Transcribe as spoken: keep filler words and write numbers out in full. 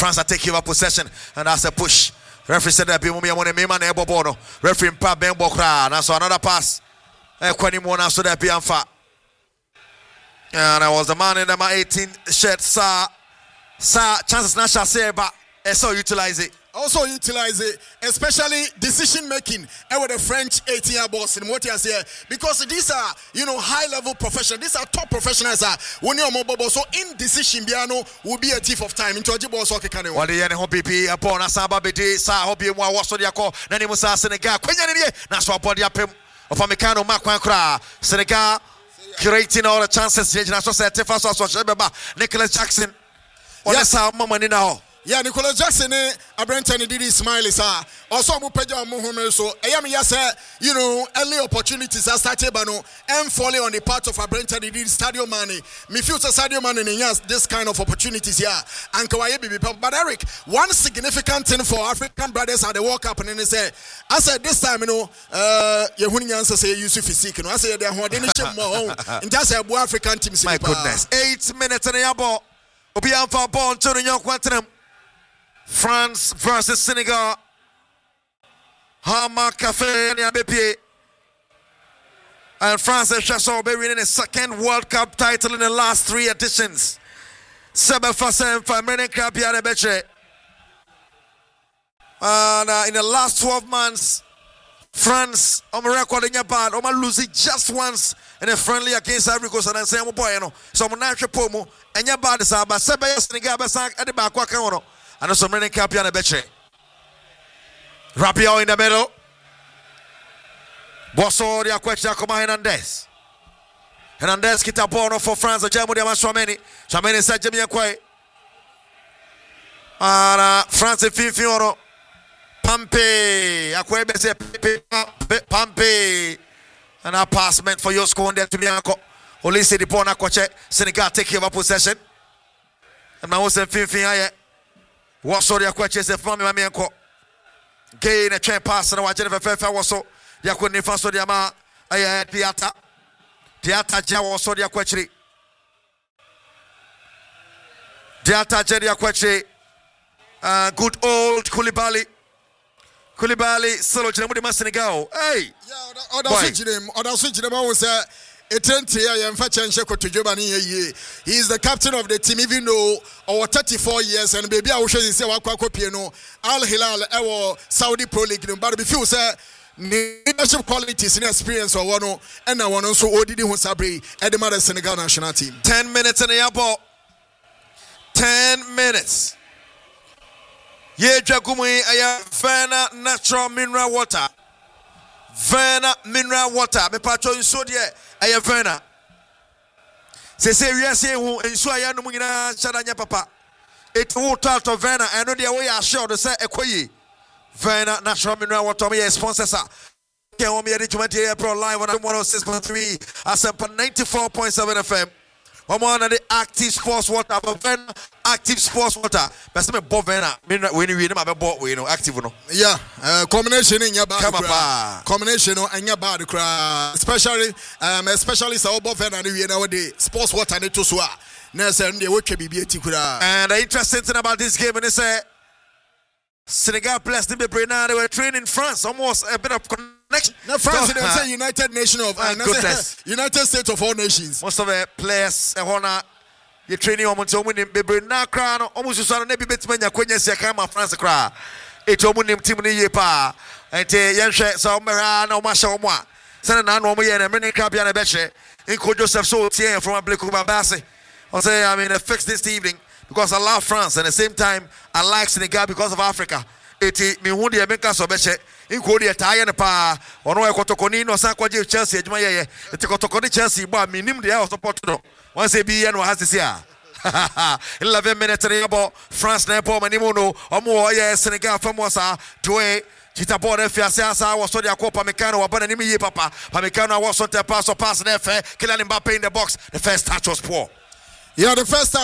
France are taking over possession, and that's a push. Referee said that Bimumi and Mima and Ebobono. Referee in Pa Ben Bokra. Now so another pass. Equanimona so that Bianfa. And I was the man in number eighteen shirt, sir. Sir, chances not shall say, but I saw utilize it. Also utilize it, especially decision making with the French eighteen year boss in what you say, because these are, you know, high level professionals. These are top professionals. When you're mobile, so in decision, Biano will be a thief of time. Into a jibbo soccer can. What the end of P P upon a Saba Bidi, Sa Hobby, was so the call, Nanimusa Senegal, Quenya, National Body up him of Amicano Macquancra, Senegal, creating all the chances. Nicholas Jackson, yes, our mama now. Yeah, Nicholas Jackson, a Brenton did his smile, sir. Also, Mupeja Muhammad, so I am yes, you know, early opportunities are started, Bano, and falling on the part of a Brenton did Stadio Money. Me future Stadio Money, yes, this kind of opportunities here. And Kawaii Bibi, but Eric, one significant thing for African brothers at the World Cup, and then they say, I said this time, you know, uh, Yehuni answer say Yusuf is sick, and I say they're holding more, and just a African team. My goodness, eight minutes and a ball. Obian for ball, turning your quantum. France versus Senegal. Hama Cafe and Yabepi. And France has just been winning a second World Cup title in the last three editions. Seven for seven for America Pierre Beche. And uh, in the last twelve months, France on record in your bad, on losing just once in a friendly against Ivory Coast, and I say, I'm a boy, you know. So I'm not sure Pomo, and your bad is about seven years Senegal at the back. And also running Capiana Beche. Rapio in the middle. Bosso the Aquacha Coma Hernandez. Hernandez kita bono for France. The German Diamond Swameni. Swameni said Jimmy Aquay. And uh, France Fifioro. Pampe. Aquay Bese Pampe. And a pass meant for your score there to Bianco. Olise the Bona Quache. Senegal take over possession. And now was in Fifi. What saw the questions if Mammy Mammy gain a chain pass and I watch it if a fair was so. You couldn't even so the ama. I had theatre. Theatre Jawa saw the question. Theatre Jedia question. Good old Koulibaly. Koulibaly, solo Jamudi Senegal. Hey, yeah, or switch him, or switch him. I was a He is the captain of the team, even though over thirty-four years and baby I will show you say Wakwa Piano, Al Hilal, our Saudi Pro League, but if you say leadership qualities and experience or one, and I want also Odidi Hunsabri at the Mother Senegal national team. Ten minutes in the airport. Ten minutes. Ye Jagumi aya Verna natural mineral water. Verna mineral water. Me patro inso de aya Verna. Se se wiase hu inso aya no nyina chadanya papa. It water out of Verna. I know the way I sure to say ekoyi. Verna natural mineral water me sponsor sa. Ke home here twenty April live on one oh six point three Asempa ninety-four point seven F M. One more the active sports water, Verna active sports water. But some Bob Verna, when you read them, I've bought you know active no. Yeah, uh, combination in your bad. Come on, combination in your bad crowd. Especially, um, especially so Bob Verna, you know the sports water need to swear. Nessa and the work be beauty crowd. And the interesting thing about this game, and they say Senegal players didn't be now. They were trained in France, almost a bit of connection. Now France, they say United Nation of uh, United States of all nations. Most of the players, uh, you training on to win. They bring now crown almost to say maybe better when you quit your camera France crowd. It's almost him team in the pa. And the young share so Mera no masha moi. Send an normal year and many crab and a betche. In Coach Joseph so here from a black Bassi. I say I mean I fix this evening. Because I love France and at the same time I like Senegal because of Africa. Eti mi hundi ya menka so beche inkodi etaya ne pa ono ekotokoni no san kwaje Chelsea adwuma yeye eti kotokoni Chelsea bo mi nim de ya support no wan say bi ye no has this here. eleven minutes in about France na po manimo no omo ye Senegal famosa doe Chita ball F A Asa was so the Copa Mecano wa bana nimi ye papa Pamecano was so te pass or pass na fe Kylian Mbappe in the box. The first touch was poor. Yeah, the first touch